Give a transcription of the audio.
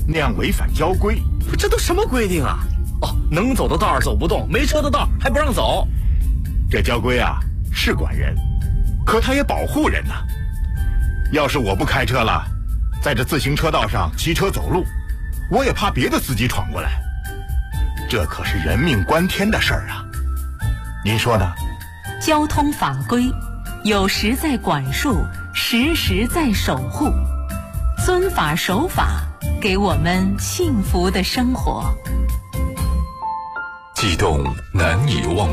那样违反交规。 这都什么规定啊？哦，能走的道走不动，没车的道还不让走。 这交规啊是管人，可它也保护人呐。要是我不开车了，在这自行车道上骑车走路，我也怕别的司机闯过来。这可是人命关天的事儿啊，您说呢？ 交通法规有时在管束，时时在守护，遵法守法，给我们幸福的生活。 激动难以忘